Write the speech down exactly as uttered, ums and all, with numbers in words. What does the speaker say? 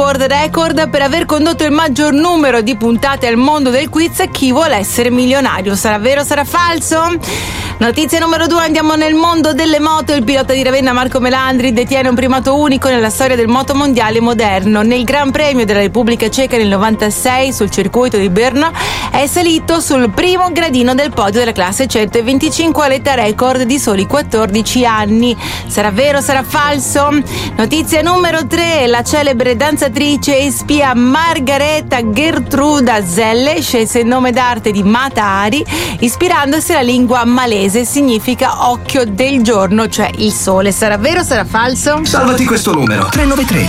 World Record per aver condotto il maggior numero di puntate al mondo del quiz Chi vuole essere milionario. Sarà vero o sarà falso? Notizia numero due, andiamo nel mondo delle moto. Il pilota di Ravenna Marco Melandri detiene un primato unico nella storia del motomondiale moderno. Nel Gran Premio della Repubblica Ceca nel novantasei sul circuito di Brno è salito sul primo gradino del podio della classe centoventicinque all'età record di soli quattordici anni. Sarà vero o sarà falso? Notizia numero tre, la celebre danzatrice e spia Margareta Gertruda Zelle scelse il nome d'arte di Mata Hari ispirandosi alla lingua malese. Significa occhio del giorno, cioè il sole. Sarà vero o sarà falso? Salvati questo numero tre nove tre